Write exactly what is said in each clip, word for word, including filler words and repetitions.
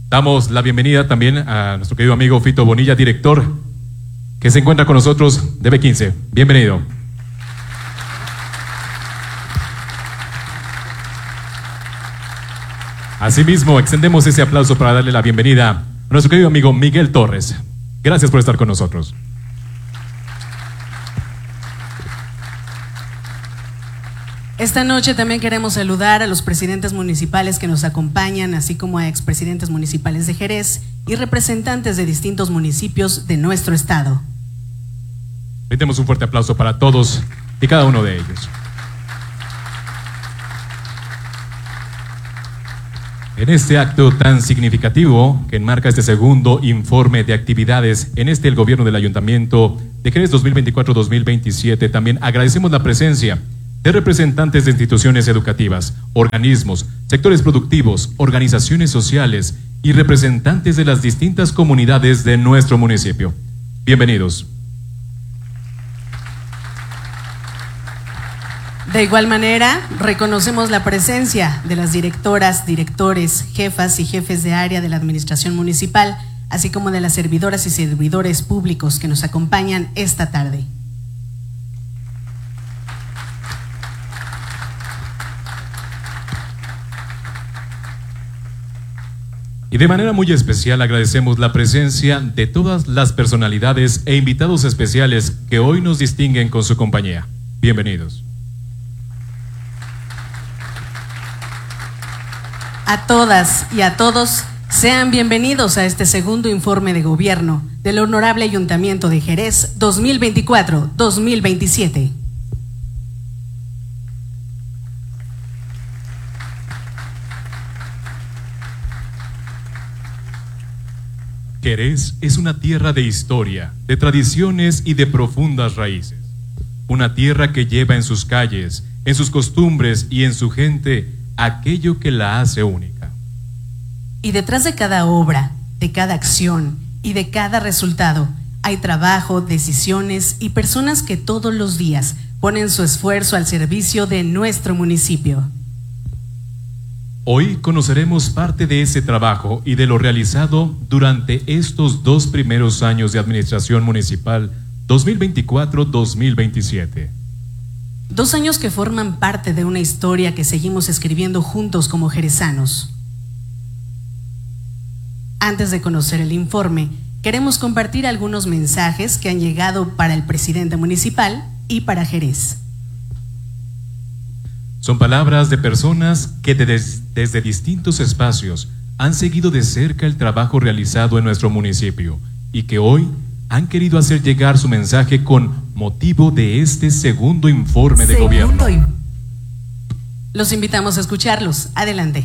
Damos la bienvenida también a nuestro querido amigo Fito Bonilla, director, que se encuentra con nosotros de B quince. Bienvenido. Asimismo, extendemos ese aplauso para darle la bienvenida a nuestro querido amigo Miguel Torres. Gracias por estar con nosotros. Esta noche también queremos saludar a los presidentes municipales que nos acompañan, así como a expresidentes municipales de Jerez y representantes de distintos municipios de nuestro estado. Le demos un fuerte aplauso para todos y cada uno de ellos. En este acto tan significativo que enmarca este segundo informe de actividades en este el gobierno del Ayuntamiento de Jerez dos mil veinticuatro dos mil veintisiete, también agradecemos la presencia de representantes de instituciones educativas, organismos, sectores productivos, organizaciones sociales y representantes de las distintas comunidades de nuestro municipio. Bienvenidos. De igual manera, reconocemos la presencia de las directoras, directores, jefas y jefes de área de la administración municipal, así como de las servidoras y servidores públicos que nos acompañan esta tarde. Y de manera muy especial agradecemos la presencia de todas las personalidades e invitados especiales que hoy nos distinguen con su compañía. Bienvenidos. A todas y a todos, sean bienvenidos a este segundo informe de gobierno del Honorable Ayuntamiento de Jerez dos mil veinticuatro dos mil veintisiete. Jerez es una tierra de historia, de tradiciones y de profundas raíces. Una tierra que lleva en sus calles, en sus costumbres y en su gente aquello que la hace única. Y detrás de cada obra, de cada acción y de cada resultado, hay trabajo, decisiones y personas que todos los días ponen su esfuerzo al servicio de nuestro municipio. Hoy conoceremos parte de ese trabajo y de lo realizado durante estos dos primeros años de administración municipal dos mil veinticuatro dos mil veintisiete. Dos años que forman parte de una historia que seguimos escribiendo juntos como jerezanos. Antes de conocer el informe, queremos compartir algunos mensajes que han llegado para el presidente municipal y para Jerez. Son palabras de personas que desde, desde distintos espacios han seguido de cerca el trabajo realizado en nuestro municipio y que hoy han querido hacer llegar su mensaje con motivo de este segundo informe de gobierno. Los invitamos a escucharlos. Adelante.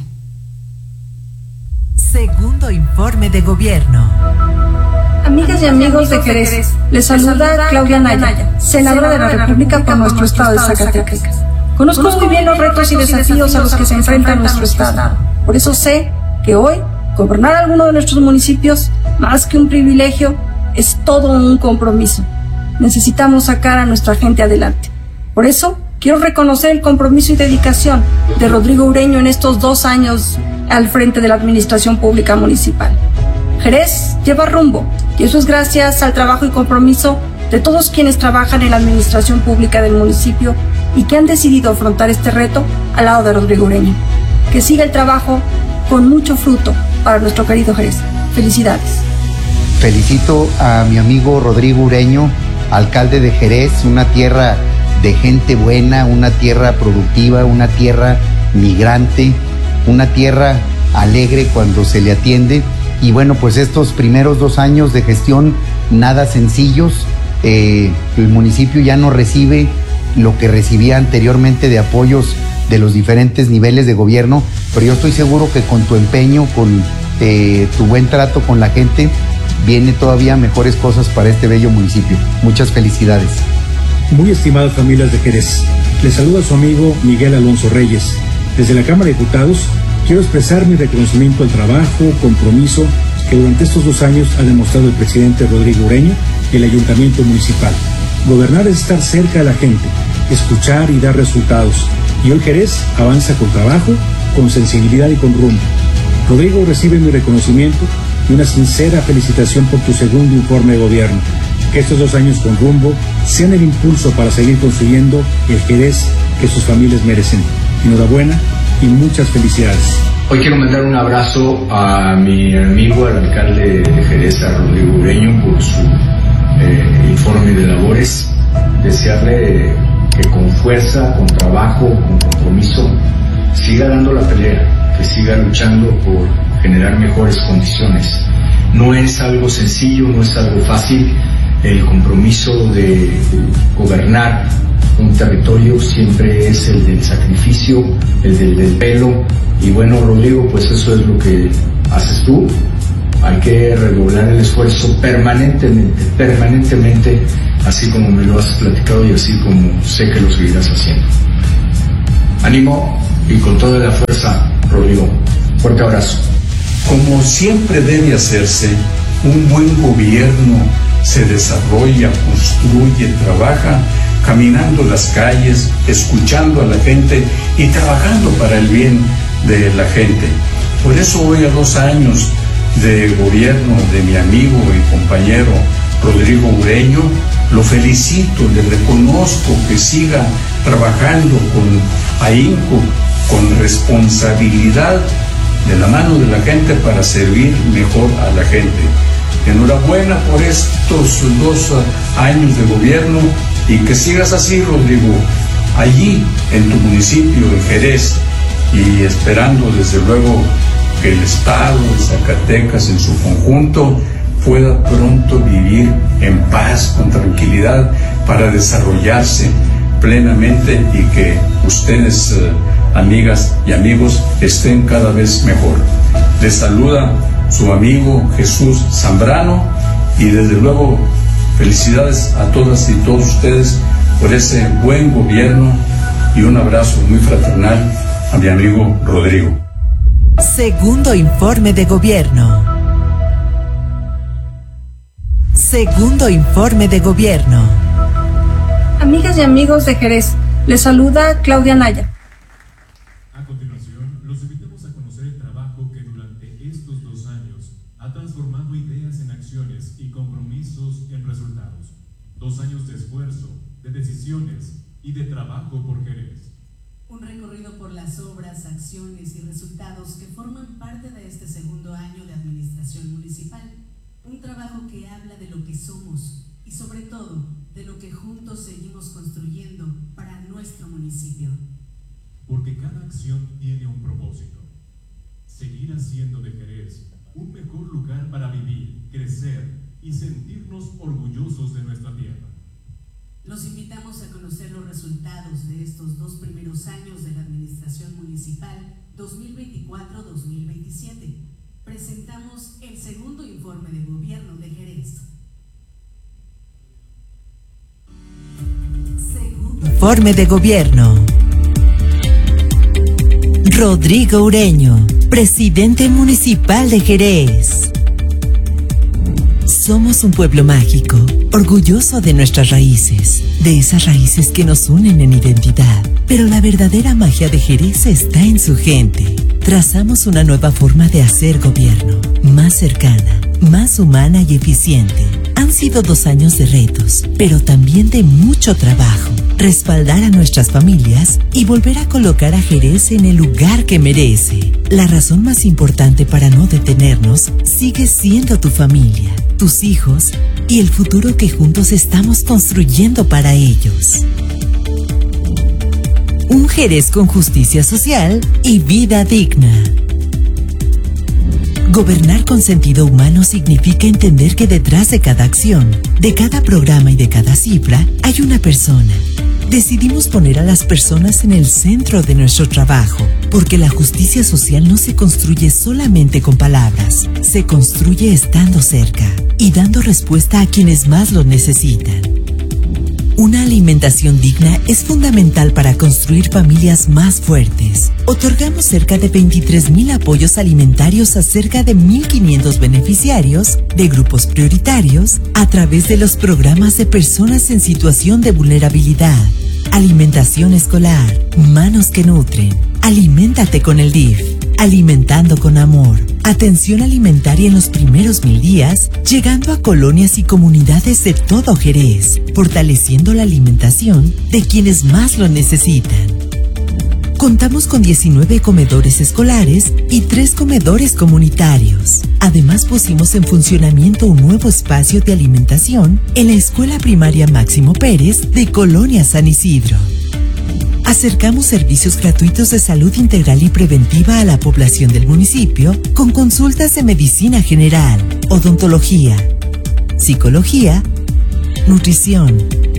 Segundo informe de gobierno. Amigas y amigos de Jerez, les saluda Claudia Naya, senadora de la República por nuestro estado de Zacatecas. Conozco muy bien los retos y desafíos a los que se enfrenta nuestro estado. Por eso sé que hoy, gobernar alguno de nuestros municipios, más que un privilegio, es todo un compromiso. Necesitamos sacar a nuestra gente adelante. Por eso, quiero reconocer el compromiso y dedicación de Rodrigo Ureño en estos dos años al frente de la Administración Pública Municipal. Jerez lleva rumbo, y eso es gracias al trabajo y compromiso de todos quienes trabajan en la Administración Pública del municipio y que han decidido afrontar este reto al lado de Rodrigo Ureño. Que siga el trabajo con mucho fruto para nuestro querido Jerez. Felicidades. Felicito a mi amigo Rodrigo Ureño, alcalde de Jerez, una tierra de gente buena, una tierra productiva, una tierra migrante, una tierra alegre cuando se le atiende. Y bueno, pues estos primeros dos años de gestión nada sencillos. Eh, el municipio ya no recibe lo que recibía anteriormente de apoyos de los diferentes niveles de gobierno, pero yo estoy seguro que con tu empeño, con eh, tu buen trato con la gente, viene todavía mejores cosas para este bello municipio. Muchas felicidades. Muy estimadas familias de Jerez, les saluda su amigo Miguel Alonso Reyes. Desde la Cámara de Diputados quiero expresar mi reconocimiento al trabajo, compromiso que durante estos dos años ha demostrado el presidente Rodrigo Ureño y el Ayuntamiento Municipal. Gobernar es estar cerca de la gente, escuchar y dar resultados. Y hoy Jerez avanza con trabajo, con sensibilidad y con rumbo. Rodrigo recibe mi reconocimiento y una sincera felicitación por tu segundo informe de gobierno. Que estos dos años con rumbo sean el impulso para seguir construyendo el Jerez que sus familias merecen. Enhorabuena y muchas felicidades. Hoy quiero mandar un abrazo a mi amigo, al alcalde de Jerez, a Rodrigo Ureño, por su eh, informe de labores. Desearle que con fuerza, con trabajo, con compromiso, siga dando la pelea, que siga luchando por generar mejores condiciones. No es algo sencillo, no es algo fácil. El compromiso de gobernar un territorio siempre es el del sacrificio, el del desvelo. Y bueno, Rodrigo, pues eso es lo que haces tú. Hay que redoblar el esfuerzo permanentemente, permanentemente, así como me lo has platicado y así como sé que lo seguirás haciendo. Ánimo y con toda la fuerza, Rodrigo. Fuerte abrazo. Como siempre debe hacerse, un buen gobierno se desarrolla, construye, trabaja, caminando las calles, escuchando a la gente y trabajando para el bien de la gente. Por eso hoy, a dos años de gobierno de mi amigo y compañero Rodrigo Ureño, lo felicito, le reconozco que siga trabajando con ahínco, con responsabilidad, de la mano de la gente para servir mejor a la gente. Enhorabuena por estos dos años de gobierno y que sigas así, Rodrigo, allí en tu municipio, en Jerez, y esperando desde luego que el Estado de Zacatecas en su conjunto pueda pronto vivir en paz, con tranquilidad, para desarrollarse plenamente y que ustedes, eh, amigas y amigos, estén cada vez mejor. Les saluda su amigo Jesús Zambrano y desde luego felicidades a todas y todos ustedes por ese buen gobierno y un abrazo muy fraternal a mi amigo Rodrigo. Segundo informe de gobierno. Segundo informe de gobierno. Amigas y amigos de Jerez, les saluda Claudia Naya. A continuación, los invitamos a conocer el trabajo que durante estos dos años ha transformado ideas en acciones y compromisos en resultados. Dos años de esfuerzo, de decisiones y de trabajo por Jerez. Un recorrido por las obras, acciones y resultados que forman parte de este segundo año de administración municipal. Un trabajo que habla de lo que somos y sobre todo de lo que juntos seguimos construyendo para nuestro municipio. Porque cada acción tiene un propósito. Seguir haciendo de Jerez un mejor lugar para vivir, crecer y sentirnos orgullosos de nuestra tierra. Los invitamos a conocer los resultados de estos dos primeros años de la Administración Municipal dos mil veinticuatro a dos mil veintisiete. Presentamos el segundo informe de gobierno de Jerez. Segundo informe de gobierno. Rodrigo Ureño, presidente municipal de Jerez. Somos un pueblo mágico, orgulloso de nuestras raíces, de esas raíces que nos unen en identidad. Pero la verdadera magia de Jerez está en su gente. Trazamos una nueva forma de hacer gobierno, más cercana, más humana y eficiente. Han sido dos años de retos, pero también de mucho trabajo. Respaldar a nuestras familias y volver a colocar a Jerez en el lugar que merece. La razón más importante para no detenernos sigue siendo tu familia, tus hijos y el futuro que juntos estamos construyendo para ellos. Un Jerez con justicia social y vida digna. Gobernar con sentido humano significa entender que detrás de cada acción, de cada programa y de cada cifra, hay una persona. Decidimos poner a las personas en el centro de nuestro trabajo, porque la justicia social no se construye solamente con palabras, se construye estando cerca y dando respuesta a quienes más lo necesitan. Una alimentación digna es fundamental para construir familias más fuertes. Otorgamos cerca de veintitrés mil apoyos alimentarios a cerca de mil quinientos beneficiarios de grupos prioritarios a través de los programas de personas en situación de vulnerabilidad. Alimentación escolar, manos que nutren. Aliméntate con el D I F. alimentando con amor. Atención alimentaria en los primeros mil días, llegando a colonias y comunidades de todo Jerez, fortaleciendo la alimentación de quienes más lo necesitan. Contamos con diecinueve comedores escolares y tres comedores comunitarios. Además, pusimos en funcionamiento un nuevo espacio de alimentación en la Escuela Primaria Máximo Pérez de Colonia San Isidro. Acercamos servicios gratuitos de salud integral y preventiva a la población del municipio con consultas de medicina general, odontología, psicología, nutrición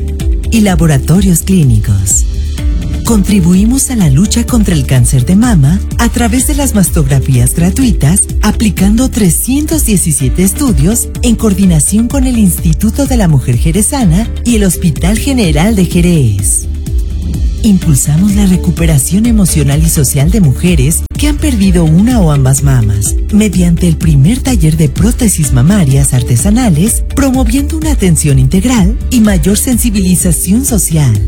y laboratorios clínicos. Contribuimos a la lucha contra el cáncer de mama a través de las mastografías gratuitas, aplicando trescientos diecisiete estudios en coordinación con el Instituto de la Mujer Jerezana y el Hospital General de Jerez. Impulsamos la recuperación emocional y social de mujeres que han perdido una o ambas mamas, mediante el primer taller de prótesis mamarias artesanales, promoviendo una atención integral y mayor sensibilización social.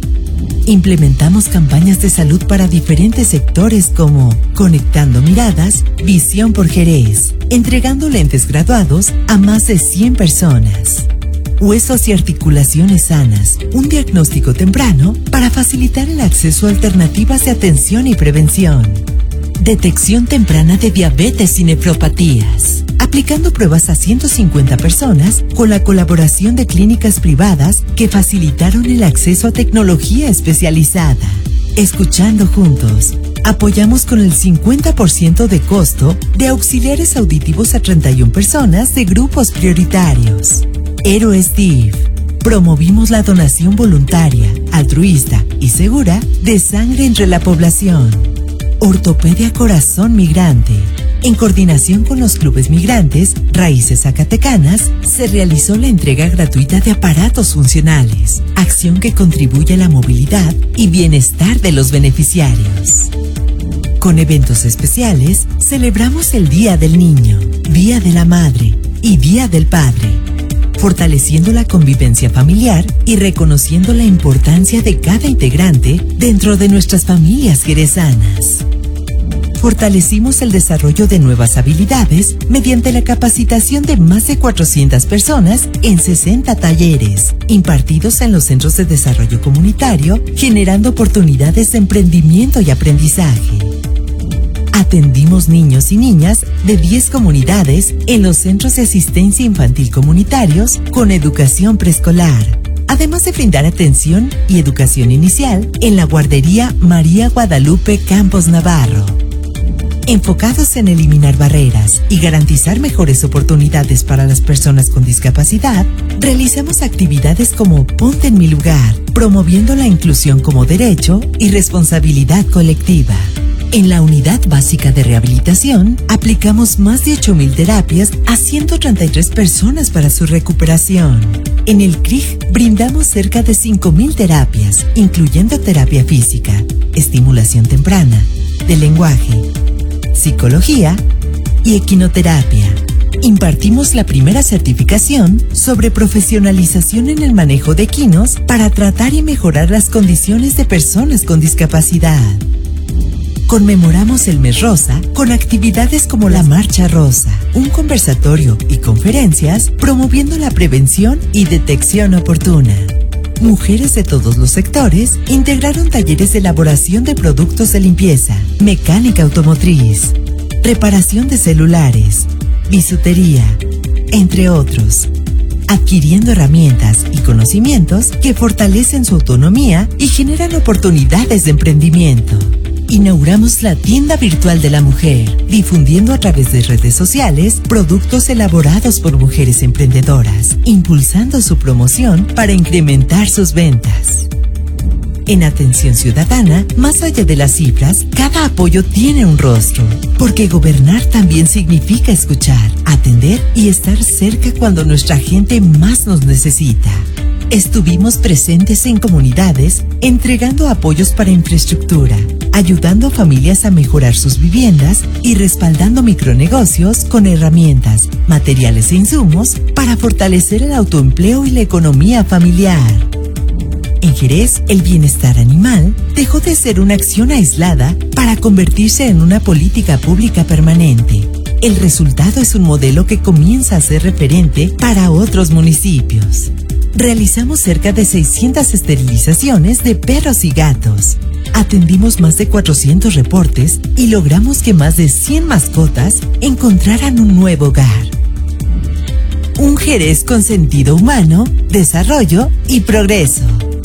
Implementamos campañas de salud para diferentes sectores como Conectando Miradas, Visión por Jerez, entregando lentes graduados a más de cien personas. Huesos y articulaciones sanas, un diagnóstico temprano para facilitar el acceso a alternativas de atención y prevención. Detección temprana de diabetes y nefropatías, aplicando pruebas a ciento cincuenta personas con la colaboración de clínicas privadas que facilitaron el acceso a tecnología especializada. Escuchando juntos, apoyamos con el cincuenta por ciento de costo de auxiliares auditivos a treinta y una personas de grupos prioritarios. Héroes D I F. Promovimos la donación voluntaria, altruista y segura de sangre entre la población. Ortopedia Corazón Migrante. En coordinación con los clubes migrantes Raíces Zacatecanas, se realizó la entrega gratuita de aparatos funcionales, acción que contribuye a la movilidad y bienestar de los beneficiarios. Con eventos especiales, celebramos el Día del Niño, Día de la Madre y Día del Padre, fortaleciendo la convivencia familiar y reconociendo la importancia de cada integrante dentro de nuestras familias jerezanas. Fortalecimos el desarrollo de nuevas habilidades mediante la capacitación de más de cuatrocientas personas en sesenta talleres, impartidos en los centros de desarrollo comunitario, generando oportunidades de emprendimiento y aprendizaje. Atendimos niños y niñas de diez comunidades en los centros de asistencia infantil comunitarios con educación preescolar, además de brindar atención y educación inicial en la guardería María Guadalupe Campos Navarro. Enfocados en eliminar barreras y garantizar mejores oportunidades para las personas con discapacidad, realizamos actividades como Ponte en mi lugar, promoviendo la inclusión como derecho y responsabilidad colectiva. En la Unidad Básica de Rehabilitación, aplicamos más de ocho mil terapias a ciento treinta y tres personas para su recuperación. En el C R I G brindamos cerca de cinco mil terapias, incluyendo terapia física, estimulación temprana, de lenguaje, psicología y equinoterapia. Impartimos la primera certificación sobre profesionalización en el manejo de equinos para tratar y mejorar las condiciones de personas con discapacidad. Conmemoramos el Mes Rosa con actividades como la Marcha Rosa, un conversatorio y conferencias promoviendo la prevención y detección oportuna. Mujeres de todos los sectores integraron talleres de elaboración de productos de limpieza, mecánica automotriz, reparación de celulares, bisutería, entre otros, adquiriendo herramientas y conocimientos que fortalecen su autonomía y generan oportunidades de emprendimiento. Inauguramos la Tienda Virtual de la Mujer, difundiendo a través de redes sociales productos elaborados por mujeres emprendedoras, impulsando su promoción para incrementar sus ventas. En Atención Ciudadana, más allá de las cifras, cada apoyo tiene un rostro, porque gobernar también significa escuchar, atender y estar cerca cuando nuestra gente más nos necesita. Estuvimos presentes en comunidades, entregando apoyos para infraestructura, ayudando a familias a mejorar sus viviendas y respaldando micronegocios con herramientas, materiales e insumos para fortalecer el autoempleo y la economía familiar. En Jerez, el bienestar animal dejó de ser una acción aislada para convertirse en una política pública permanente. El resultado es un modelo que comienza a ser referente para otros municipios. Realizamos cerca de seiscientas esterilizaciones de perros y gatos. Atendimos más de cuatrocientos reportes y logramos que más de cien mascotas encontraran un nuevo hogar. Un Jerez con sentido humano, desarrollo y progreso.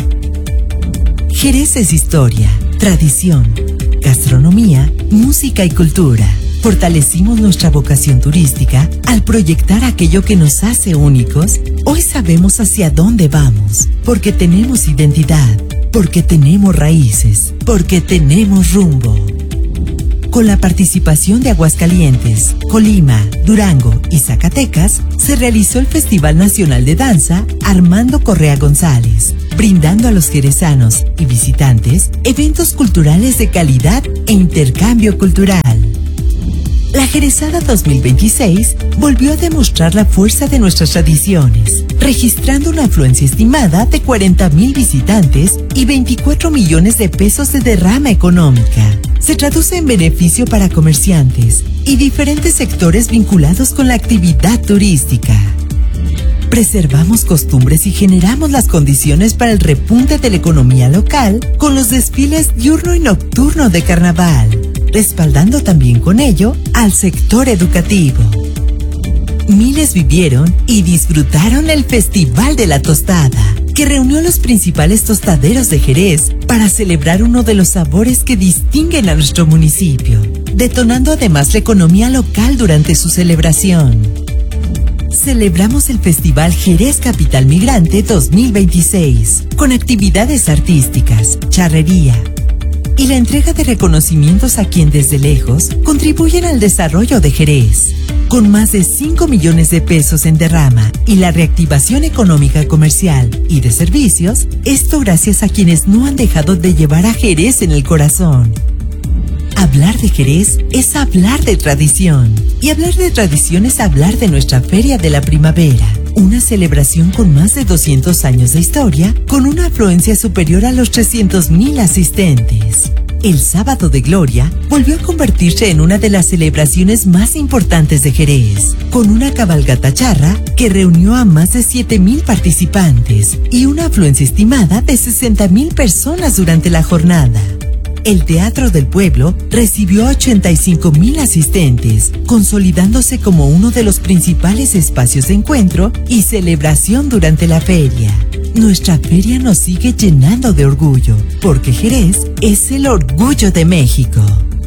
Jerez es historia, tradición, gastronomía, música y cultura. Fortalecimos nuestra vocación turística al proyectar aquello que nos hace únicos. Hoy sabemos hacia dónde vamos, porque tenemos identidad, porque tenemos raíces, porque tenemos rumbo. Con la participación de Aguascalientes, Colima, Durango y Zacatecas, se realizó el Festival Nacional de Danza Armando Correa González, brindando a los jerezanos y visitantes eventos culturales de calidad e intercambio cultural. La Jerezada dos mil veintiséis volvió a demostrar la fuerza de nuestras tradiciones, registrando una afluencia estimada de cuarenta mil visitantes y veinticuatro millones de pesos de derrama económica. Se traduce en beneficio para comerciantes y diferentes sectores vinculados con la actividad turística. Preservamos costumbres y generamos las condiciones para el repunte de la economía local con los desfiles diurno y nocturno de carnaval, respaldando también con ello al sector educativo. Miles vivieron y disfrutaron el Festival de la Tostada, que reunió a los principales tostaderos de Jerez para celebrar uno de los sabores que distinguen a nuestro municipio, detonando además la economía local durante su celebración. Celebramos el Festival Jerez Capital Migrante dos mil veintiséis, con actividades artísticas, charrería y la entrega de reconocimientos a quien desde lejos contribuyen al desarrollo de Jerez. Con más de cinco millones de pesos en derrama y la reactivación económica comercial y de servicios, esto gracias a quienes no han dejado de llevar a Jerez en el corazón. Hablar de Jerez es hablar de tradición. Y hablar de tradición es hablar de nuestra Feria de la Primavera, una celebración con más de doscientos años de historia, con una afluencia superior a los trescientos mil asistentes. El Sábado de Gloria volvió a convertirse en una de las celebraciones más importantes de Jerez, con una cabalgata charra que reunió a más de siete mil participantes y una afluencia estimada de sesenta mil personas durante la jornada. El Teatro del Pueblo recibió ochenta y cinco mil asistentes, consolidándose como uno de los principales espacios de encuentro y celebración durante la feria. Nuestra feria nos sigue llenando de orgullo, porque Jerez es el orgullo de México.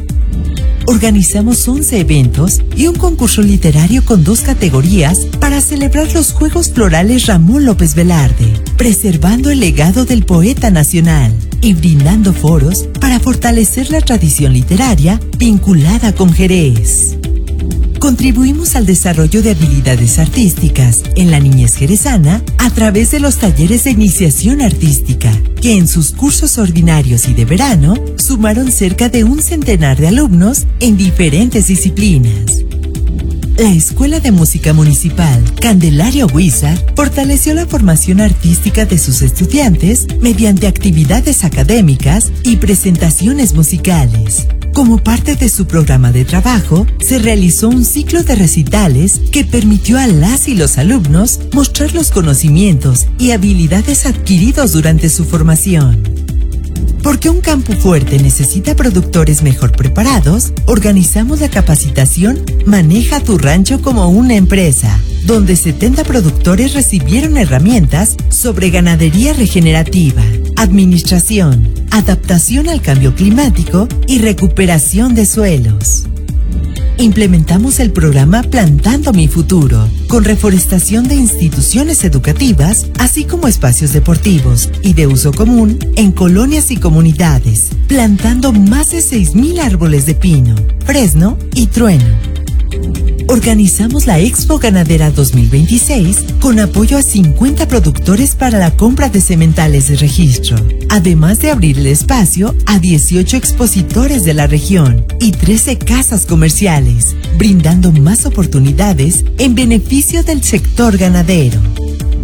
Organizamos once eventos y un concurso literario con dos categorías para celebrar los Juegos Florales Ramón López Velarde, preservando el legado del poeta nacional y brindando foros para fortalecer la tradición literaria vinculada con Jerez. Contribuimos al desarrollo de habilidades artísticas en la niñez jerezana a través de los talleres de iniciación artística, que en sus cursos ordinarios y de verano sumaron cerca de un centenar de alumnos en diferentes disciplinas. La Escuela de Música Municipal Candelario Huizar fortaleció la formación artística de sus estudiantes mediante actividades académicas y presentaciones musicales. Como parte de su programa de trabajo, se realizó un ciclo de recitales que permitió a las y los alumnos mostrar los conocimientos y habilidades adquiridos durante su formación. Porque un campo fuerte necesita productores mejor preparados, organizamos la capacitación Maneja tu rancho como una empresa, donde setenta productores recibieron herramientas sobre ganadería regenerativa, administración, adaptación al cambio climático y recuperación de suelos. Implementamos el programa Plantando mi Futuro, con reforestación de instituciones educativas, así como espacios deportivos y de uso común en colonias y comunidades, plantando más de seis mil árboles de pino, fresno y trueno. Organizamos la Expo Ganadera dos mil veintiséis con apoyo a cincuenta productores para la compra de sementales de registro, además de abrir el espacio a dieciocho expositores de la región y trece casas comerciales, brindando más oportunidades en beneficio del sector ganadero.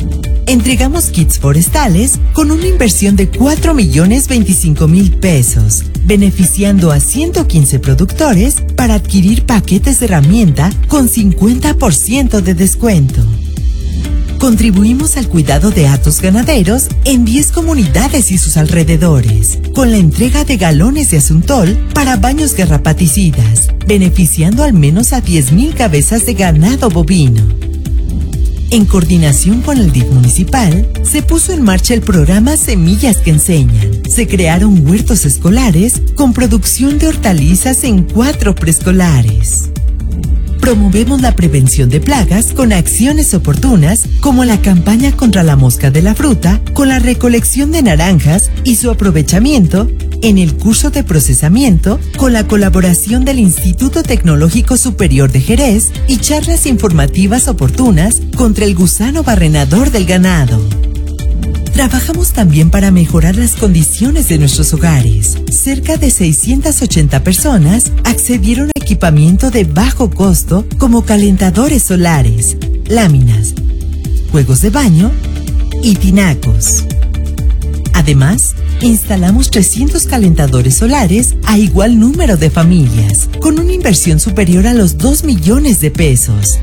entregamos kits forestales con una inversión de cuatro millones veinticinco mil pesos, beneficiando a ciento quince productores para adquirir paquetes de herramienta con cincuenta por ciento de descuento. Contribuimos al cuidado de hatos ganaderos en diez comunidades y sus alrededores, con la entrega de galones de Asuntol para baños garrapaticidas, beneficiando al menos a diez mil cabezas de ganado bovino. En coordinación con el D I F municipal, se puso en marcha el programa Semillas que Enseñan. Se crearon huertos escolares con producción de hortalizas en cuatro preescolares. Promovemos la prevención de plagas con acciones oportunas como la campaña contra la mosca de la fruta con la recolección de naranjas y su aprovechamiento en el curso de procesamiento con la colaboración del Instituto Tecnológico Superior de Jerez y charlas informativas oportunas contra el gusano barrenador del ganado. Trabajamos también para mejorar las condiciones de nuestros hogares. Cerca de seiscientas ochenta personas accedieron a equipamiento de bajo costo como calentadores solares, láminas, juegos de baño y tinacos. Además, instalamos trescientos calentadores solares a igual número de familias, con una inversión superior a los dos millones de pesos.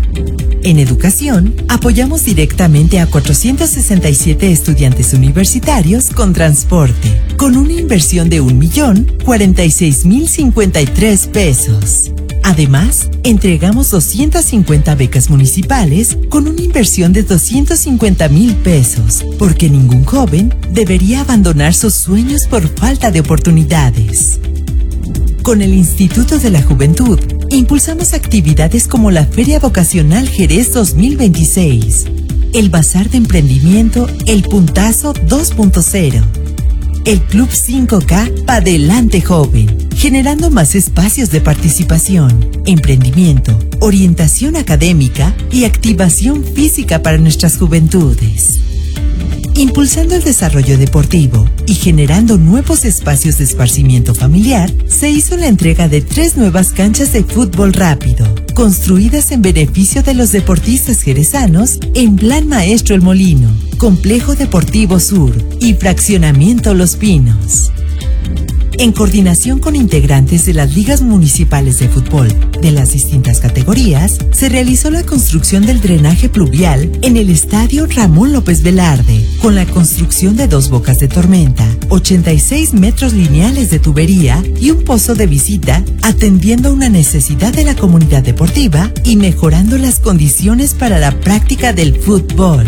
En educación, apoyamos directamente a cuatrocientos sesenta y siete estudiantes universitarios con transporte, con una inversión de un millón cuarenta y seis mil cincuenta y tres pesos. Además, entregamos doscientas cincuenta becas municipales con una inversión de doscientos cincuenta mil pesos, porque ningún joven debería abandonar sus sueños por falta de oportunidades. Con el Instituto de la Juventud, impulsamos actividades como la Feria Vocacional Jerez dos mil veintiséis, el Bazar de Emprendimiento El Puntazo dos punto cero, el Club cinco K Pa'delante Joven, generando más espacios de participación, emprendimiento, orientación académica y activación física para nuestras juventudes. Impulsando el desarrollo deportivo y generando nuevos espacios de esparcimiento familiar, se hizo la entrega de tres nuevas canchas de fútbol rápido, construidas en beneficio de los deportistas jerezanos en Plan Maestro El Molino, Complejo Deportivo Sur y Fraccionamiento Los Pinos. En coordinación con integrantes de las ligas municipales de fútbol de las distintas categorías, se realizó la construcción del drenaje pluvial en el estadio Ramón López Velarde, con la construcción de dos bocas de tormenta, ochenta y seis metros lineales de tubería y un pozo de visita, atendiendo una necesidad de la comunidad deportiva y mejorando las condiciones para la práctica del fútbol.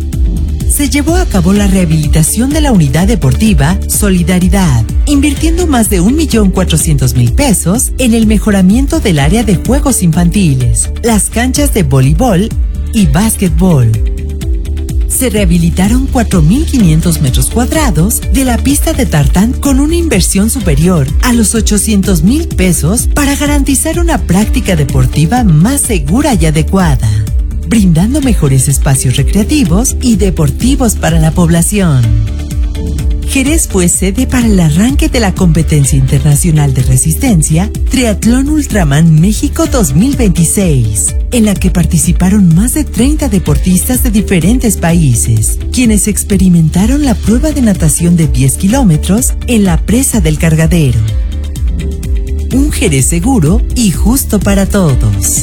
Se llevó a cabo la rehabilitación de la unidad deportiva Solidaridad, invirtiendo más de un millón cuatrocientos mil pesos en el mejoramiento del área de juegos infantiles, las canchas de voleibol y básquetbol. Se rehabilitaron cuatro mil quinientos metros cuadrados de la pista de tartán con una inversión superior a los ochocientos mil pesos para garantizar una práctica deportiva más segura y adecuada, brindando mejores espacios recreativos y deportivos para la población. Jerez fue sede para el arranque de la competencia internacional de resistencia Triatlón Ultraman México dos mil veintiséis, en la que participaron más de treinta deportistas de diferentes países, quienes experimentaron la prueba de natación de diez kilómetros en la presa del Cargadero. Un Jerez seguro y justo para todos.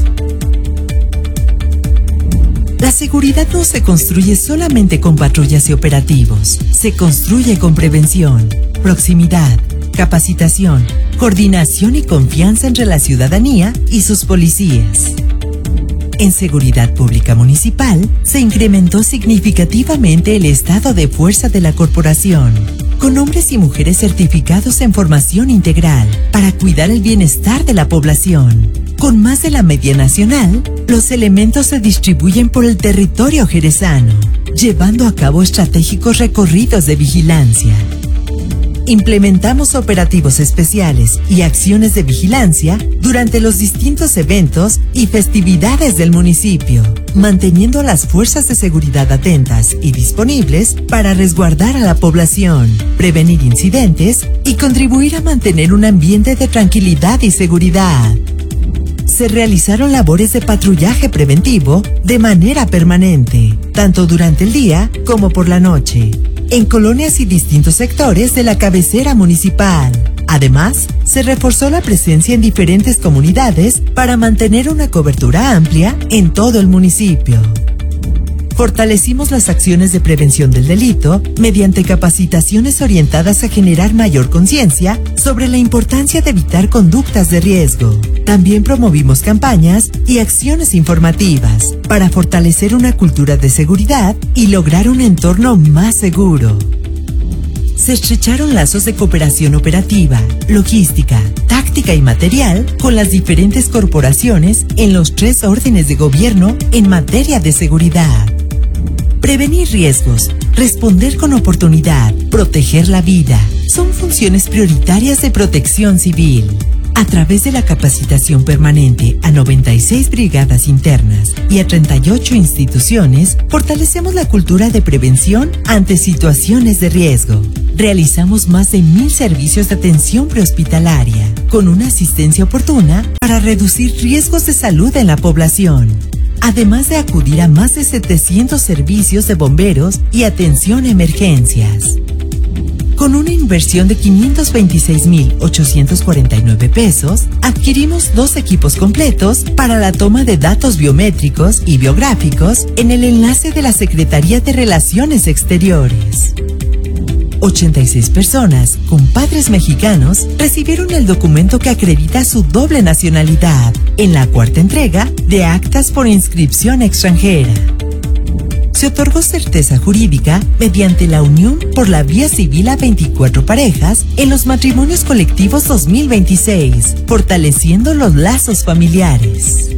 La seguridad no se construye solamente con patrullas y operativos, se construye con prevención, proximidad, capacitación, coordinación y confianza entre la ciudadanía y sus policías. En Seguridad Pública Municipal se incrementó significativamente el estado de fuerza de la corporación, con hombres y mujeres certificados en formación integral para cuidar el bienestar de la población. Con más de la media nacional, los elementos se distribuyen por el territorio jerezano, llevando a cabo estratégicos recorridos de vigilancia. Implementamos operativos especiales y acciones de vigilancia durante los distintos eventos y festividades del municipio, manteniendo a las fuerzas de seguridad atentas y disponibles para resguardar a la población, prevenir incidentes y contribuir a mantener un ambiente de tranquilidad y seguridad. se realizaron labores de patrullaje preventivo de manera permanente, tanto durante el día como por la noche, en colonias y distintos sectores de la cabecera municipal. Además, se reforzó la presencia en diferentes comunidades para mantener una cobertura amplia en todo el municipio. Fortalecimos las acciones de prevención del delito mediante capacitaciones orientadas a generar mayor conciencia sobre la importancia de evitar conductas de riesgo. También promovimos campañas y acciones informativas para fortalecer una cultura de seguridad y lograr un entorno más seguro. Se estrecharon lazos de cooperación operativa, logística, táctica y material con las diferentes corporaciones en los tres órdenes de gobierno en materia de seguridad. Prevenir riesgos, responder con oportunidad, proteger la vida, son funciones prioritarias de protección civil. A través de la capacitación permanente a noventa y seis brigadas internas y a treinta y ocho instituciones, fortalecemos la cultura de prevención ante situaciones de riesgo. Realizamos más de mil servicios de atención prehospitalaria, con una asistencia oportuna para reducir riesgos de salud en la población. Además de acudir a más de setecientos servicios de bomberos y atención a emergencias. Con una inversión de quinientos veintiséis mil ochocientos cuarenta y nueve pesos, adquirimos dos equipos completos para la toma de datos biométricos y biográficos en el enlace de la Secretaría de Relaciones Exteriores. ochenta y seis personas con padres mexicanos recibieron el documento que acredita su doble nacionalidad en la cuarta entrega de actas por inscripción extranjera. Se otorgó certeza jurídica mediante la unión por la vía civil a veinticuatro parejas en los matrimonios colectivos dos mil veintiséis, fortaleciendo los lazos familiares.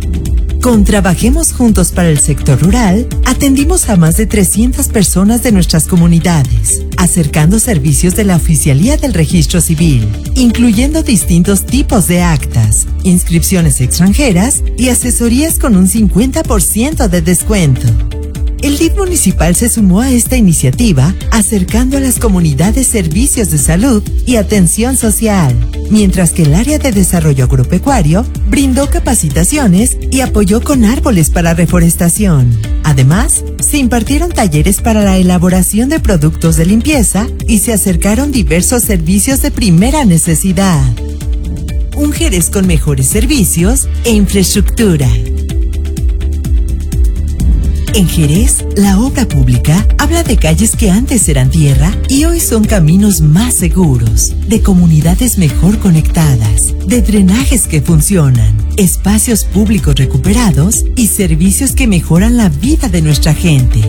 Con Trabajemos Juntos para el sector rural, atendimos a más de trescientas personas de nuestras comunidades, acercando servicios de la Oficialía del Registro Civil, incluyendo distintos tipos de actas, inscripciones extranjeras y asesorías con un cincuenta por ciento de descuento. El D I F municipal se sumó a esta iniciativa, acercando a las comunidades servicios de salud y atención social, mientras que el área de desarrollo agropecuario brindó capacitaciones y apoyó con árboles para reforestación. Además, se impartieron talleres para la elaboración de productos de limpieza y se acercaron diversos servicios de primera necesidad. Un Jerez con mejores servicios e infraestructura. En Jerez, la obra pública habla de calles que antes eran tierra y hoy son caminos más seguros, de comunidades mejor conectadas, de drenajes que funcionan, espacios públicos recuperados y servicios que mejoran la vida de nuestra gente.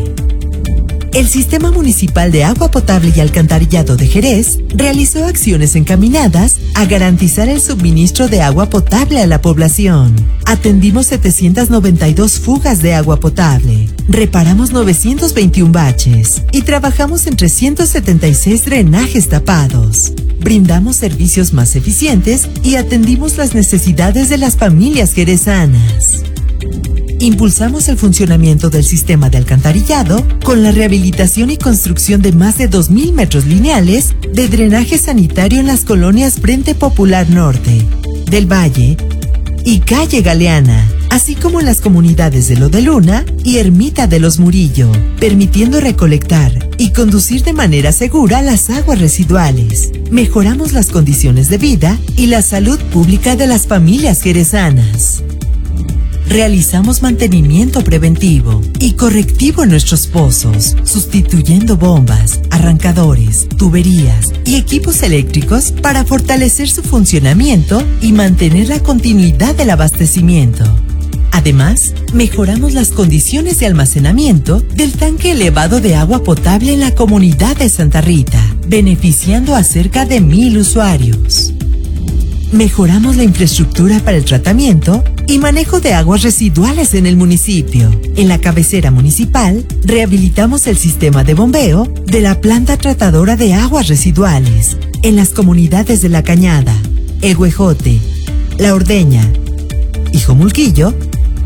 El Sistema Municipal de Agua Potable y Alcantarillado de Jerez realizó acciones encaminadas a garantizar el suministro de agua potable a la población. Atendimos setecientas noventa y dos fugas de agua potable, reparamos novecientos veintiún baches y trabajamos en trescientos setenta y seis drenajes tapados. Brindamos servicios más eficientes y atendimos las necesidades de las familias jerezanas. Impulsamos el funcionamiento del sistema de alcantarillado con la rehabilitación y construcción de más de dos mil metros lineales de drenaje sanitario en las colonias Frente Popular Norte, del Valle y Calle Galeana, así como en las comunidades de Lo de Luna y Ermita de los Murillo, permitiendo recolectar y conducir de manera segura las aguas residuales. Mejoramos las condiciones de vida y la salud pública de las familias jerezanas. Realizamos mantenimiento preventivo y correctivo en nuestros pozos, sustituyendo bombas, arrancadores, tuberías y equipos eléctricos para fortalecer su funcionamiento y mantener la continuidad del abastecimiento. Además, mejoramos las condiciones de almacenamiento del tanque elevado de agua potable en la comunidad de Santa Rita, beneficiando a cerca de mil usuarios. Mejoramos la infraestructura para el tratamiento y manejo de aguas residuales en el municipio. En la cabecera municipal, rehabilitamos el sistema de bombeo de la planta tratadora de aguas residuales. En las comunidades de La Cañada, El Huejote, La Ordeña y Jomulquillo,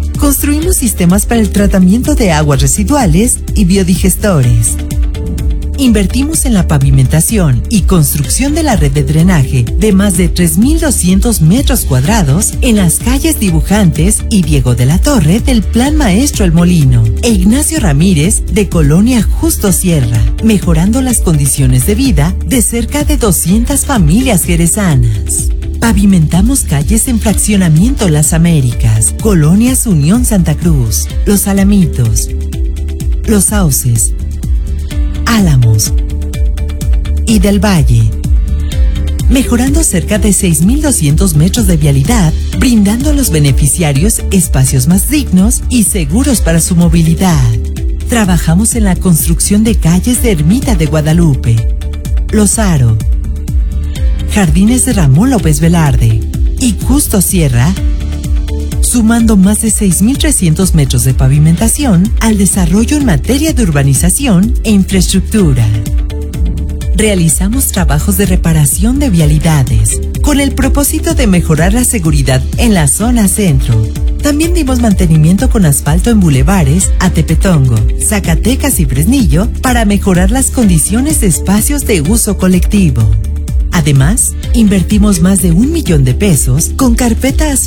construimos sistemas para el tratamiento de aguas residuales y biodigestores. Invertimos en la pavimentación y construcción de la red de drenaje de más de tres mil doscientos metros cuadrados en las calles Dibujantes y Diego de la Torre del Plan Maestro El Molino, e Ignacio Ramírez de Colonia Justo Sierra, mejorando las condiciones de vida de cerca de doscientas familias jerezanas. Pavimentamos calles en Fraccionamiento Las Américas, Colonias Unión Santa Cruz, Los Alamitos, Los Sauces, Álamos y del Valle, mejorando cerca de seis mil doscientos metros de vialidad, brindando a los beneficiarios espacios más dignos y seguros para su movilidad. Trabajamos en la construcción de calles de Ermita de Guadalupe, Los Aro, Jardines de Ramón López Velarde y Justo Sierra, sumando más de seis mil trescientos metros de pavimentación al desarrollo en materia de urbanización e infraestructura. Realizamos trabajos de reparación de vialidades con el propósito de mejorar la seguridad en la zona centro. También dimos mantenimiento con asfalto en bulevares a Tepetongo, Zacatecas y Fresnillo para mejorar las condiciones de espacios de uso colectivo. Además, invertimos más de un millón de pesos con carpetas